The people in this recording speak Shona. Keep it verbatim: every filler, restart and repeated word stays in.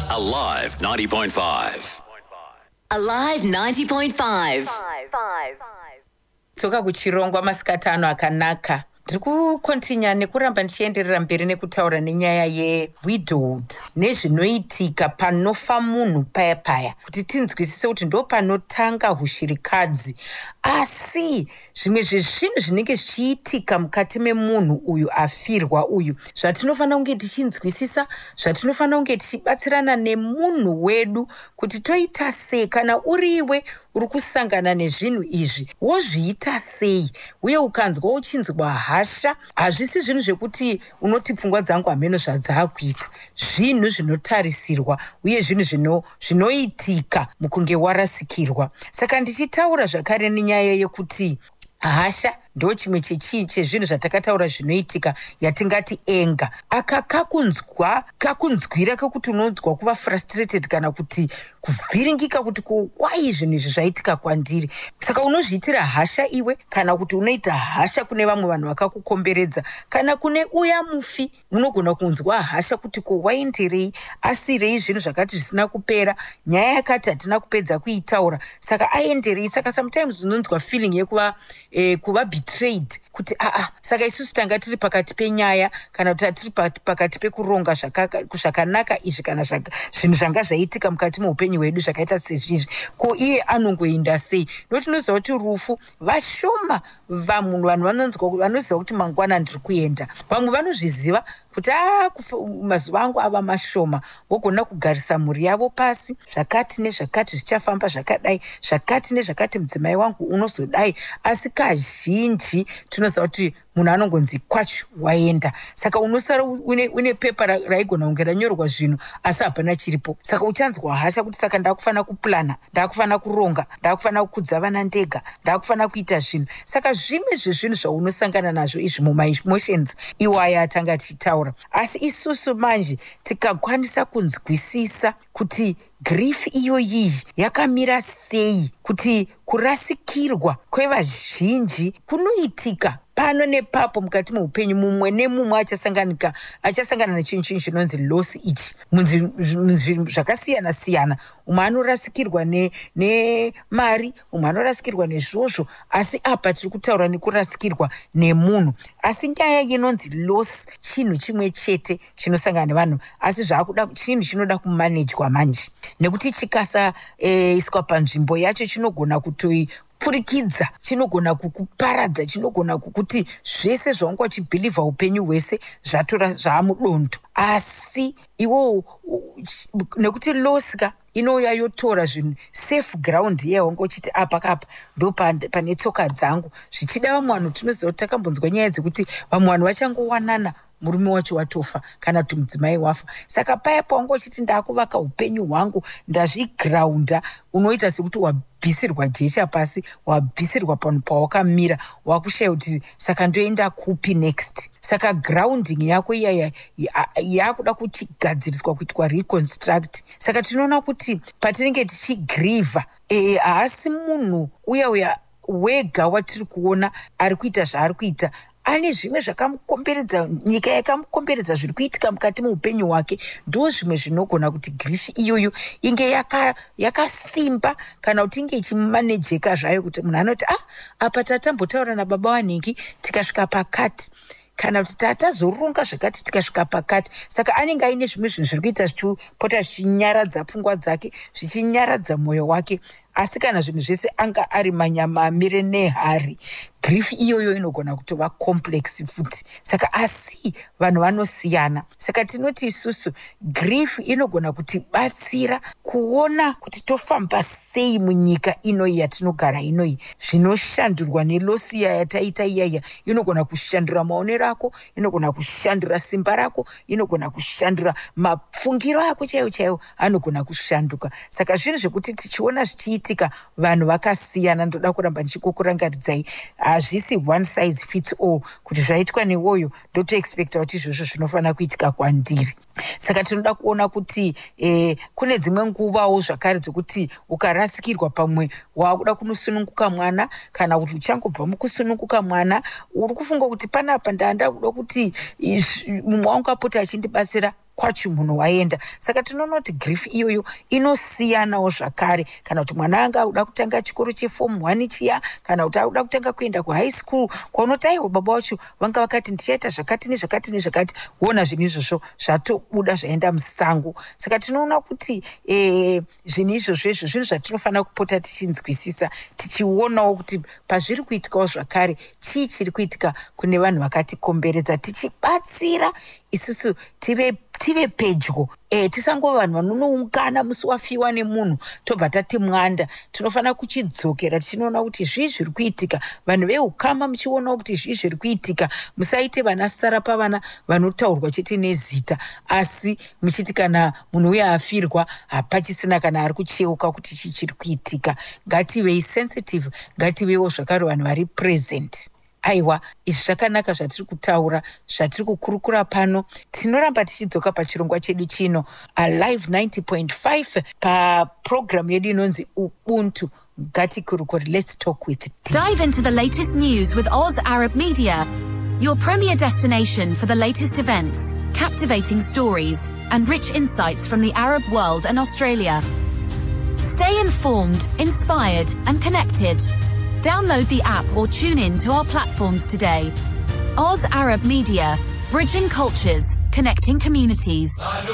Alive ninety point five. Alive ninety point five. Toka kuchirongwa masikati ano akanaka. Ndiri kukontinya nekuramba ndichienderera mberi nekutaura nenyaya ye-widowed nezvinoitika panofa munhu paya paya kuti tinzwisise kuti ndo panotanga ushirikadzi, asi zvimwe zvezvinhu zvinenge zvichiitika mukati memunhu uyu afirwa uyu zvatinofanira kunge tichinzwisisa, zvatinofanira kunge tichibatsirana nemunhu wedu kuti toita sei kana uriwe uri kusangana nezvinhu izvi wozviita sei, uye ukanzwa uchinzwa hasha hazvisi zvinhu zvekuti unoti pfungwa dzangu hameno zvadzaakuita, zvinhu zvinotarisirwa uye zvinhu zvinoitika mukunge warasikirwa. Saka ndichitaura zvakare nenyaya yekuti hasha ndo chimwe chezvinhu zvatakataura zvinoitika yatingati enga. Aka kakunzwa kakunzwira kekuti unonzwa kuva frustrated kana kuti kuvhiringika kuti wai zvinhu izvi zvaitika kwandiri. Saka unozviitira hasha iwe, kana kuti unoita hasha kune vamwe vanhu vakakukomberedza, kana kune uya mufi unogona kunzwa hasha kuti ko waenderei, asirei zvinhu zvakati zvisina kupera, nyaya yakati hatina kupedza kuitaura, saka aenderei. Saka sometimes unonzwa feeling yekuva eh, kuva betrayed, kuti aa saka isusu tanga tiri pakati penyaya kana kuti tiri pakati pekuronga zvakanaka izvi kana zvinhu zvanga zvaitika mukati meupenyu hwedu zvakaita sezvizvi, ko iye anongoenda sei? Ndokuti tinoziva kuti rufu vashoma vamunhu vanhu vanoziva kuti mangwana ndiri kuenda. Vamwe vanozviziva kuti a mazuva angu ava mashoma, vogona kugarisa mhuri yavo pasi, zvakati nezvakati zvichafamba zvakadai, zvakati nezvakati mudzimai wangu unozodai, asi kazhinji tinoziva kuti munhu anongonzi kwacho waenda. Saka unosara une, une pepa raigona kunge ranyorwa zvinhu asi hapana chiripo. Saka uchanzwa hasha kuti saka ndakufanira kuplana, ndakufanira kuronga, ndakufanira kukudza vana ndega, ndakufanira kuita zvinhu. Saka zvimwe zvezvinhu zvaunosangana nazvo izvi mumaemotions iwaya atanga tichitaura. Asi isusu manje tikakwanisa kunzwisisa kuti grief iyoyi yakamira sei, kuti kurasikirwa kwevazhinji kunoitika pano nepapo mukati meupenyu, mumwe nemumwe achasangana achasangana nechinhu chinhu chinonzi loss ichi munzvinhu zvakasiyana siyana. Umwe anorasikirwa nemari, umwe anorasikirwa nezvozvo, asi apa tiri kutaura nekurasikirwa nemunhu. Asi nyaya inonzi loss chinhu chimwe chete chinosangana nevanhu, asi zvakuda chinhu chinoda kumanejwa manje, nekuti chikasa eh, iswa panzvimbo yacho chinogona kutoi purikidza, chinogona kukuparadza, chinogona kukuti zvese zvawanga uchibhilivha upenyu hwese zvatora zvaamudondo. Asi iwo nekuti loska inouya yotora zvinhu safe ground yewanga uchiti apa kapa ndo pane tsoka dzangu. Zvichida vamwe vanhu tinoziva kuti takambonzwa nyaya dzekuti vamwe vanhu vachangowanana murume wacho watofa kana kuti mudzimai wafa. Saka paya pawanga uchiti ndakuvaka upenyu hwangu ndazvigraunda, unoita sekuti wabvisirwa jecha pasi, wabvisirwa panhu pawakamira, wakushaya kuti saka ndoenda kupi next. Saka grounding yako iyaya yakuda kuchigadziriswa kuitwa reconstruct. Saka tinoona kuti patinenge tichigrievha e, haasi munhu uya uya wega watiri kuona ari kuita zvaari kuita, ane zvimwe zvakamukomberedza, nyika yakamukomberedza zviri kuitika mukati muupenyu hwake. Ndo zvimwe zvinogona kuti grief iyoyo inge yakasimba yaka kana kuti inge ichimanejeka zvayo, kuti munhu anoti ah apa tatambotaura nababa wanhingi tikasvika pakati, kana kuti tatazoronga zvakati tikasvika pakati. Saka anenge aine zvimwe zvinhu zviri kuita zvichipota zvichinyaradza pfungwa dzake, zvichinyaradza mwoyo wake. Asi kana zvinhu zvese anga ari manyama amire nehari, grief iyoyo inogona kutova complex futi. Saka asi vanhu vanosiyana. Saka tinoti isusu grief inogona kutibatsira kuona kuti tofamba sei munyika inoyi yatinogara inoyi. Zvinoshandurwa nelosi yataita iyaya inogona kushandura maonero ako, inogona kushandura simba rako, inogona kushandura mapfungiro ako chaiwo chaiwo anogona kushanduka. Saka zvinhu zvekuti tichiona zvichiitika vanhu vakasiyana, ndoda kuramba ndichikukurangaridzai hazvisi one size fits all, kuti zvaitwa newoyo ndoto expecta kuti izvozvo zvinofanira kuitika kwandiri. Saka tinoda kuona kuti eh, kune dzimwe nguvawo zvakare dzokuti ukarasikirwa pamwe wakuda kunosununguka mwana, kana kuti uchangobva mukusununguka mwana uri kufunga kuti panapa ndanda kuda kuti mumwe wangu apota achindibatsira, kwacho munhu waenda. Saka tinoona kuti grief iyoyo inosiyanawo zvakare, kana kuti mwana anga auda kutanga chikoro cheform one chiya, kana kuti auda kutanga kuenda kuhigh school, kwaunoti aiwa baba wacho vanga vakati ndichaita zvakati nezvakati nezvakati, wona zvinhu izvozvo zvatobuda zvaenda musango. Saka tinoona kuti eh, zvinhu izvozvo izvo zvinhu zvatinofanira kupota tichinzwisisa, tichionawo kuti pazviri kuitikawo zvakare chii chiri kuitika kune vanhu vakatikomberedza, tichibatsira isusu tive tive pedyo. Eh, tisangova vanhu vanonoungana musi wafiwa nemunhu tobva tati mwanda. Tinofanira kuchidzokera tichinoona kuti zvii zviri kuitika, vanhu veukama muchionawo kuti zvii zviri kuitika. Musaite vana sara pavana vanotaurwa chete nezita, asi muchiti kana munhu uya afirwa hapachisina kana ari kucheuka kuti chii chiri kuitika. Ngativei sensitive, ngativewo zvakare vanhu vari present. Aiwa, izvi zvakanaka zvatiri kutaura, zvatiri kukurukura pano. Tinoramba tichidzoka pachirongwa chedu chino, Alive ninety point five, paprogram yedu inonzi Ubuntu. Ngatikurukure, let's talk with T. Dive into the latest news with Oz Arab Media, your premier destination for the latest events, captivating stories, and rich insights from the Arab world and Australia. Stay informed, inspired, and connected. Download the app or tune in to our platforms today. Oz Arab Media, bridging cultures, connecting communities.